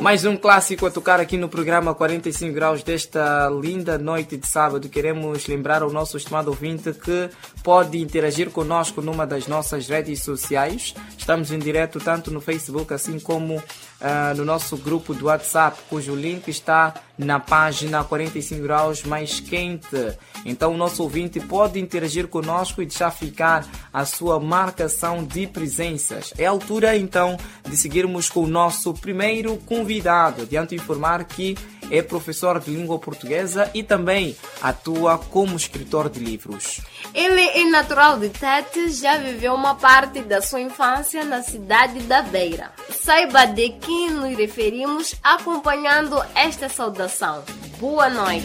Mais um clássico a tocar aqui no programa 45 graus desta linda noite de sábado. Queremos lembrar ao nosso estimado ouvinte que pode interagir conosco numa das nossas redes sociais. Estamos em direto tanto no Facebook assim como no nosso grupo do WhatsApp, cujo link está na página 45 graus mais quente. Então o nosso ouvinte pode interagir conosco e deixar ficar a sua marcação de presenças. É a altura então de seguirmos com o nosso primeiro convidado. Adianto informar que é professor de língua portuguesa e também atua como escritor de livros. Ele é natural de Tete, já viveu uma parte da sua infância na cidade da Beira. Saiba de quem nos referimos acompanhando esta saudação. Boa noite.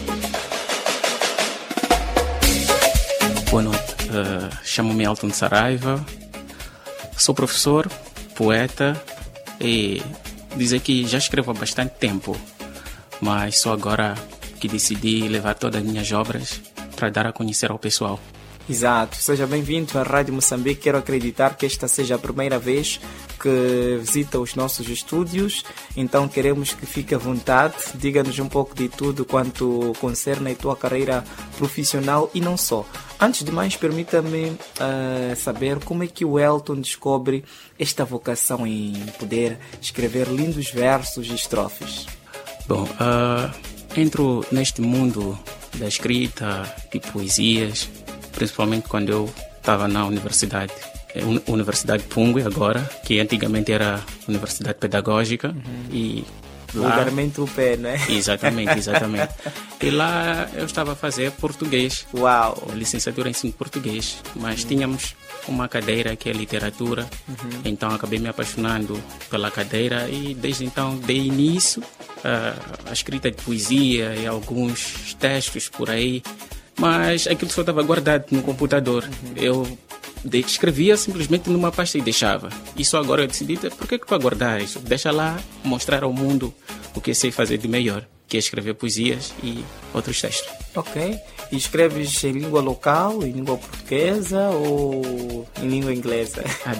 Boa noite. Chamo-me Elton Saraiva. Sou professor, poeta e dizer que já escrevo há bastante tempo, mas só agora que decidi levar todas as minhas obras para dar a conhecer ao pessoal. Exato. Seja bem-vindo à Rádio Moçambique. Quero acreditar que esta seja a primeira vez que visita os nossos estúdios, então queremos que fique à vontade. Diga-nos um pouco de tudo quanto concerne a tua carreira profissional e não só. Antes de mais, permita-me saber como é que o Elton descobre esta vocação em poder escrever lindos versos e estrofes. Bom, entro neste mundo da escrita, de poesias, principalmente quando eu estava na universidade. Universidade Pungue agora, que antigamente era Universidade Pedagógica. E lá, vulgarmente o pé, não é? Exatamente. E lá eu estava a fazer português. Uau! Licenciatura em ensino português. Mas tínhamos uma cadeira que é literatura. Então acabei me apaixonando pela cadeira e desde então dei início à escrita de poesia e alguns textos por aí. Mas aquilo só estava guardado no computador. Eu escrevia simplesmente numa pasta e deixava. Isso agora eu decidi, por que vou guardar isso? Deixa lá, mostrar ao mundo o que eu sei fazer de melhor, que é escrever poesias e outros textos. Ok. E escreves em língua local, em língua portuguesa ou em língua inglesa?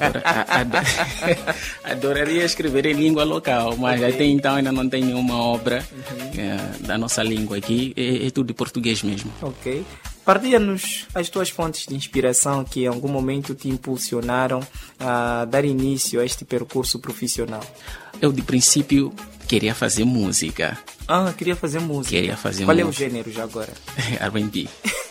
Adoraria escrever em língua local, mas até então ainda não tenho nenhuma obra da nossa língua aqui. É tudo de português mesmo. Ok. Partilha-nos as tuas fontes de inspiração que em algum momento te impulsionaram a dar início a este percurso profissional. Eu, de princípio, queria fazer música. Queria fazer música. Qual é o gênero já agora? R&B.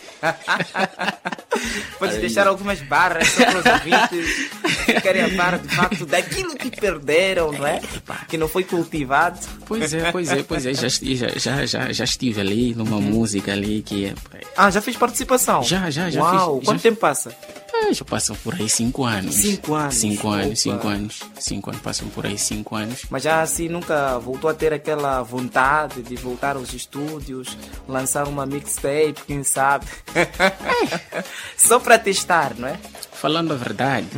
Podes deixar algumas barras só para os ouvintes ficarem a par de facto daquilo que perderam, não é? Que não foi cultivado. Pois é. Já estive ali numa música ali que é... já fez participação? Já Uau, fiz. Quanto tempo passa? Já passam por aí 5 anos. 5 anos? 5 anos. 5 anos, passam por aí 5 anos. Mas já assim nunca voltou a ter aquela vontade de voltar aos estúdios, lançar uma mixtape, quem sabe? Só para testar, não é? Falando a verdade,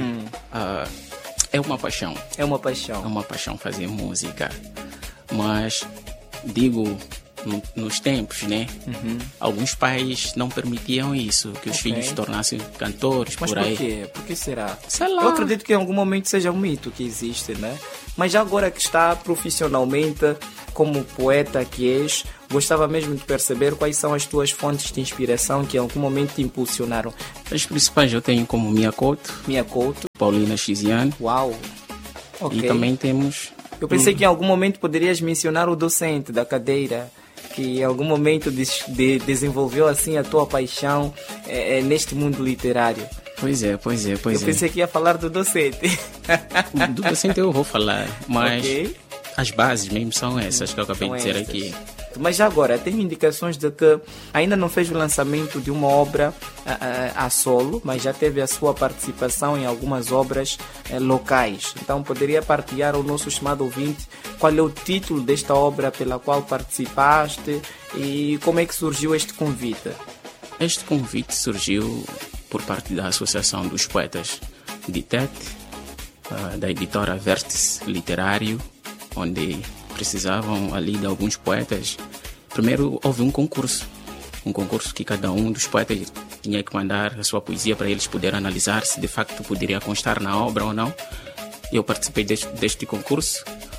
é uma paixão. É uma paixão. É uma paixão fazer música. Mas, digo... Nos tempos, né? Alguns pais não permitiam isso, que os filhos se tornassem cantores. Mas por aí. Por quê? Por que será? Sei lá. Eu acredito que em algum momento seja um mito que existe, né? Mas já agora que está profissionalmente como poeta que és, gostava mesmo de perceber quais são as tuas fontes de inspiração que em algum momento te impulsionaram. As principais eu tenho como Mia Couto, Paulina Xiziane. Uau! Okay. E também temos... Eu pensei que em algum momento poderias mencionar o docente da cadeira, que em algum momento desenvolveu assim a tua paixão neste mundo literário. Pois é. Eu pensei que ia falar do docente. Do docente eu vou falar, mas as bases mesmo são essas que eu acabei de dizer aqui. Mas já agora, tem indicações de que ainda não fez o lançamento de uma obra a solo, mas já teve a sua participação em algumas obras locais. Então poderia partilhar ao nosso estimado ouvinte qual é o título desta obra pela qual participaste e como é que surgiu este convite? Este convite surgiu por parte da Associação dos Poetas de Tete, da editora Vértice Literário, onde precisavam ali de alguns poetas. Primeiro houve um concurso que cada um dos poetas tinha que mandar a sua poesia para eles poderem analisar se de facto poderia constar na obra ou não. Eu participei deste concurso,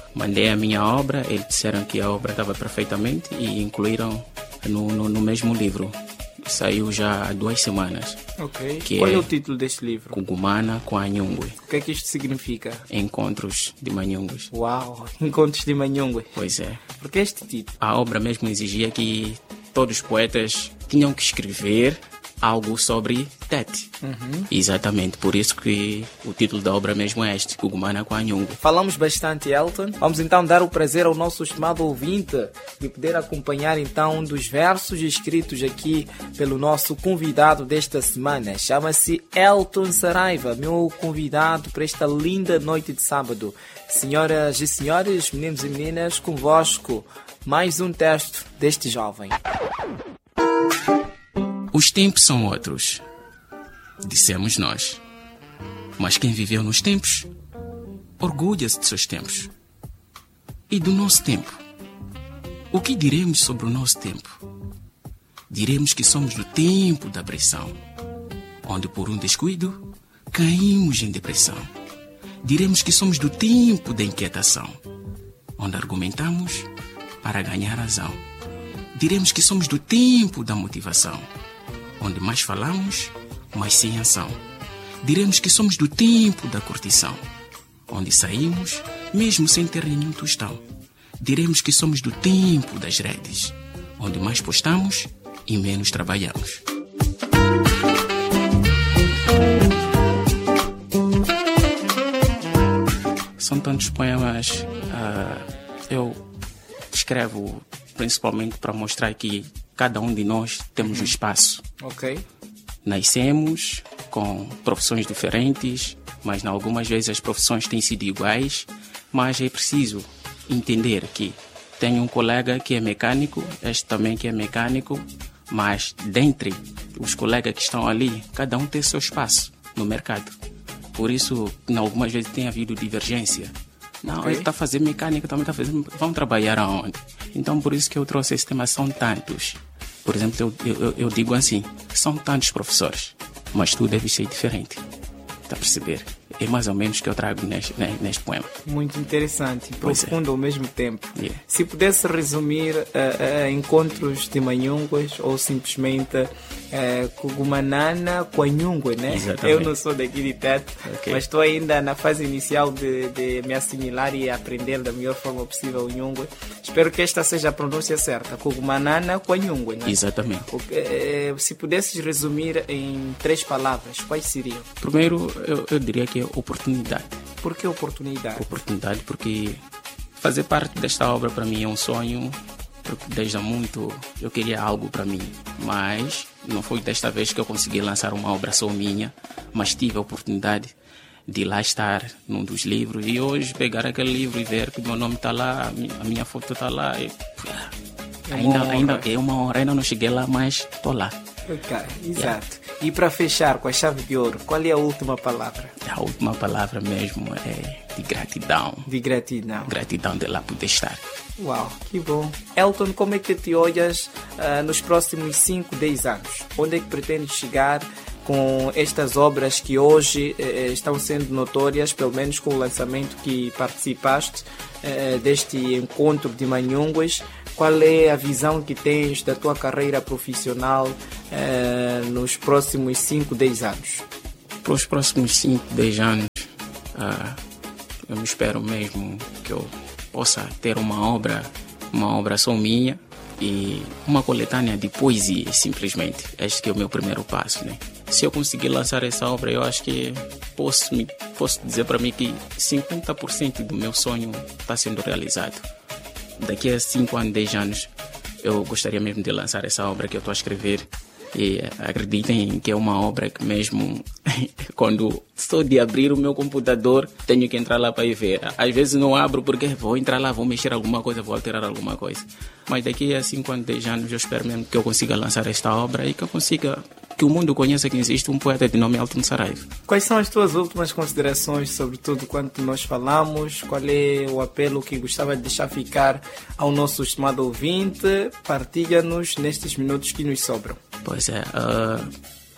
mandei a minha obra, eles disseram que a obra estava perfeitamente e incluíram no mesmo livro. Saiu já há 2 semanas. Ok. Qual é o título deste livro? Kugumana com Anyungwe. O que é que isto significa? Encontros de Manyungwes. Uau, Encontros de Manyungwe. Pois é. Por que este título? A obra mesmo exigia que todos os poetas tinham que escrever algo sobre Tete. Exatamente, por isso que o título da obra mesmo é este, Kugumana com Anyungwe. Falamos bastante, Elton. Vamos então dar o prazer ao nosso estimado ouvinte de poder acompanhar então um dos versos escritos aqui pelo nosso convidado desta semana. Chama-se Elton Saraiva, meu convidado para esta linda noite de sábado. Senhoras e senhores, meninos e meninas, convosco mais um texto deste jovem. Os tempos são outros, dissemos nós. Mas quem viveu nos tempos, orgulha-se de seus tempos. E do nosso tempo? O que diremos sobre o nosso tempo? Diremos que somos do tempo da pressão, onde por um descuido caímos em depressão. Diremos que somos do tempo da inquietação, onde argumentamos para ganhar razão. Diremos que somos do tempo da motivação, onde mais falamos, mas sem ação. Diremos que somos do tempo da curtição, onde saímos, mesmo sem ter nenhum tostão. Diremos que somos do tempo das redes, onde mais postamos e menos trabalhamos. São tantos poemas, eu escrevo principalmente para mostrar que cada um de nós temos um espaço. Ok. Nascemos com profissões diferentes, mas algumas vezes as profissões têm sido iguais, mas é preciso entender que tenho um colega que é mecânico, este também que é mecânico, mas dentre os colegas que estão ali, cada um tem seu espaço no mercado. Por isso, algumas vezes tem havido divergência. Não, ele está fazendo mecânica, também está fazendo... Vamos trabalhar aonde? Então, por isso que eu trouxe esse tema, são tantos. Por exemplo, eu digo assim, são tantos professores, mas tu deves ser diferente. Está a perceber? É mais ou menos o que eu trago neste poema. Muito interessante e profundo ao mesmo tempo. Yeah. Se pudesse resumir Encontros de Manyungwes ou simplesmente Kugumanana com Anyungwe, né? Exatamente. Eu não sou daqui de Tete, Okay. mas estou ainda na fase inicial de me assimilar e aprender da melhor forma possível o Anyungwe. Espero que esta seja a pronúncia certa, Kugumanana com Anyungwe, né? Exatamente. Se pudesses resumir em 3 palavras, quais seriam? Primeiro, eu diria que é oportunidade. Por que oportunidade? Oportunidade porque fazer parte desta obra para mim é um sonho, porque desde há muito eu queria algo para mim, mas não foi desta vez que eu consegui lançar uma obra só minha, mas tive a oportunidade de lá estar num dos livros e hoje pegar aquele livro e ver que o meu nome está lá, a minha foto está lá. Ainda é uma honra, ainda não cheguei lá, mas estou lá. Ok, exato. E para fechar com a chave de ouro, qual é a última palavra? A última palavra mesmo é de gratidão. De gratidão. Gratidão de lá poder estar. Uau, que bom. Elton, como é que te olhas nos próximos 5, 10 anos? Onde é que pretendes chegar com estas obras que hoje estão sendo notórias, pelo menos com o lançamento que participaste deste Encontro de Manyungwes? Qual é a visão que tens da tua carreira profissional nos próximos 5, 10 anos? Para os próximos 5, 10 anos, eu me espero mesmo que eu possa ter uma obra só minha e uma coletânea de poesia, simplesmente. Este que é o meu primeiro passo, né? Se eu conseguir lançar essa obra, eu acho que posso dizer para mim que 50% do meu sonho está sendo realizado. Daqui a 5 anos, 10 anos, eu gostaria mesmo de lançar essa obra que eu estou a escrever. E acreditem que é uma obra que mesmo quando só de abrir o meu computador tenho que entrar lá para ir ver. Às vezes não abro porque vou entrar lá, vou mexer alguma coisa, vou alterar alguma coisa. Mas daqui a 5 anos, 10 anos eu espero mesmo que eu consiga lançar esta obra e que que o mundo conheça que existe um poeta de nome Elton Saraiva. Quais são as tuas últimas considerações sobre tudo quanto nós falamos? Qual é o apelo que gostava de deixar ficar ao nosso estimado ouvinte? Partilha-nos nestes minutos que nos sobram. Pois é,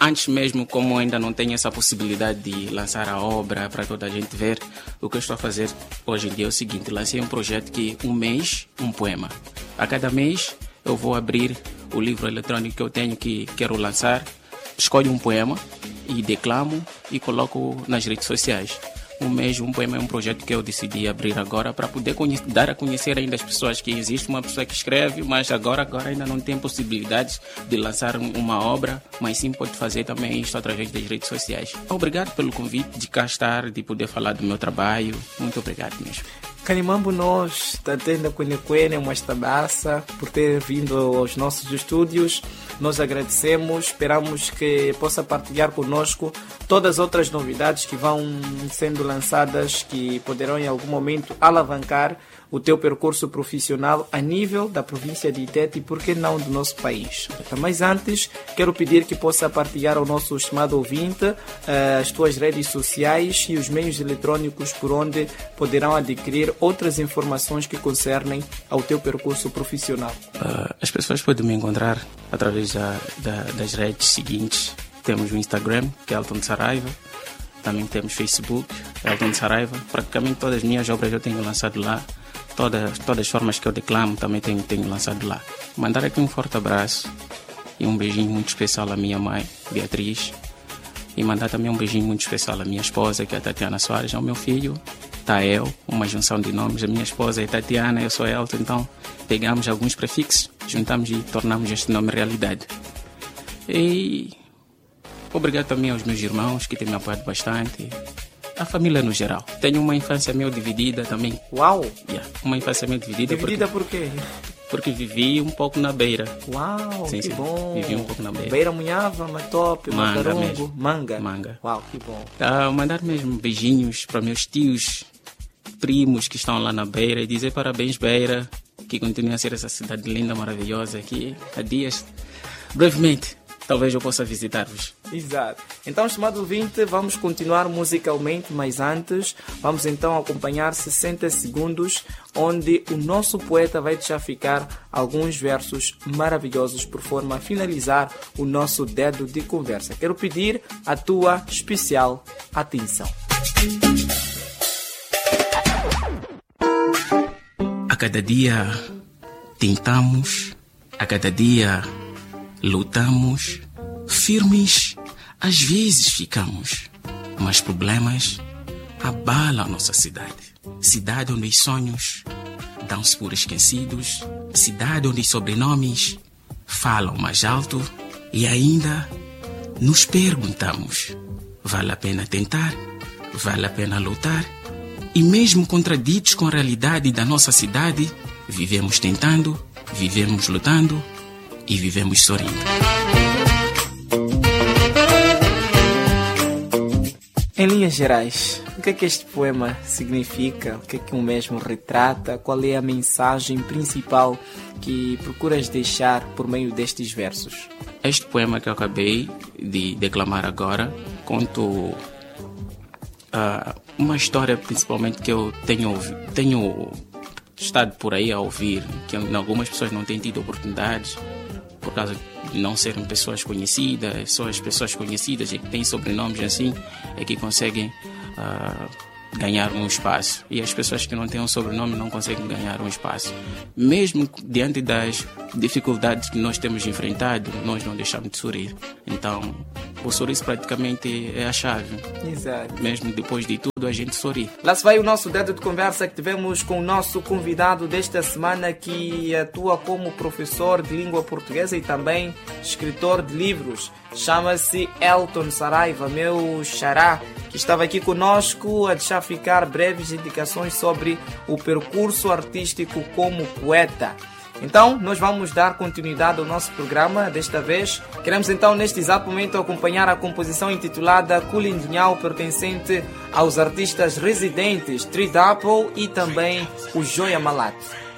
antes mesmo, como ainda não tenho essa possibilidade de lançar a obra para toda a gente ver, o que eu estou a fazer hoje em dia é o seguinte: lancei um projeto que um mês, um poema. A cada mês eu vou abrir o livro eletrônico que eu tenho, que quero lançar, escolho um poema e declamo e coloco nas redes sociais. Um mês, um poema é um projeto que eu decidi abrir agora para poder dar a conhecer ainda as pessoas que existe uma pessoa que escreve, mas agora ainda não tem possibilidades de lançar uma obra, mas sim pode fazer também isto através das redes sociais. Obrigado pelo convite de cá estar, de poder falar do meu trabalho. Muito obrigado mesmo. Canimambo nós, tatenda Quenequene, uma estabaça, por ter vindo aos nossos estúdios. Nós agradecemos, esperamos que possa partilhar conosco todas as outras novidades que vão sendo lançadas, que poderão em algum momento alavancar o teu percurso profissional a nível da província de Itete e, por que não, do nosso país. Mas antes, quero pedir que possa partilhar ao nosso estimado ouvinte as tuas redes sociais e os meios eletrônicos por onde poderão adquirir outras informações que concernem ao teu percurso profissional. As pessoas podem me encontrar através das redes seguintes. Temos o Instagram, que é Elton Saraiva. Também temos Facebook, Elton Saraiva. Praticamente todas as minhas obras eu tenho lançado lá. Todas as formas que eu declamo também tenho lançado lá. Mandar aqui um forte abraço e um beijinho muito especial à minha mãe, Beatriz. E mandar também um beijinho muito especial à minha esposa, que é a Tatiana Soares, ao meu filho, Tael, uma junção de nomes. A minha esposa é Tatiana, eu sou Elton, então pegamos alguns prefixos, juntamos e tornamos este nome realidade. E obrigado também aos meus irmãos que têm me apoiado bastante. A família no geral. Tenho uma infância meio dividida também. Uau! Uma infância meio dividida. Dividida por quê? Porque vivi um pouco na beira. Uau, sim, que bom! Vivi um pouco na beira. Beira Munhava, Matope, Macarungo, Manga. Uau, que bom! Mandar mesmo beijinhos para meus tios, primos que estão lá na beira e dizer parabéns, Beira, que continue a ser essa cidade linda, maravilhosa aqui. Há dias, brevemente, talvez eu possa visitar-vos. Exato. Então, estimado ouvinte, vamos continuar musicalmente, mas antes vamos então acompanhar 60 segundos onde o nosso poeta vai deixar ficar alguns versos maravilhosos por forma a finalizar o nosso dedo de conversa. Quero pedir a tua especial atenção. A cada dia tentamos, a cada dia lutamos, firmes às vezes ficamos, mas problemas abalam a nossa cidade. Cidade onde os sonhos dão-se por esquecidos, cidade onde os sobrenomes falam mais alto e ainda nos perguntamos: vale a pena tentar? Vale a pena lutar? E mesmo contraditos com a realidade da nossa cidade, vivemos tentando, vivemos lutando e vivemos sorrindo. Em linhas gerais, o que é que este poema significa? O que é que o mesmo retrata? Qual é a mensagem principal que procuras deixar por meio destes versos? Este poema que eu acabei de declamar agora conta uma história principalmente que eu tenho estado por aí a ouvir, que algumas pessoas não têm tido oportunidades por causa de não serem pessoas conhecidas. Só as pessoas conhecidas e que têm sobrenomes assim é que conseguem ganhar um espaço, e as pessoas que não têm um sobrenome não conseguem ganhar um espaço. Mesmo diante das dificuldades que nós temos enfrentado, nós não deixamos de sorrir. Então, o sorriso praticamente é a chave. Exato. Mesmo depois de tudo, a gente sorri. Lá se vai o nosso dedo de conversa que tivemos com o nosso convidado desta semana, que atua como professor de língua portuguesa e também escritor de livros. Chama-se Elton Saraiva, meu xará, que estava aqui conosco a deixar ficar breves indicações sobre o percurso artístico como poeta. Então, nós vamos dar continuidade ao nosso programa. Desta vez, queremos então neste exato momento acompanhar a composição intitulada Culindinhau, pertencente aos artistas residentes Tridapple e também o Joia Malato.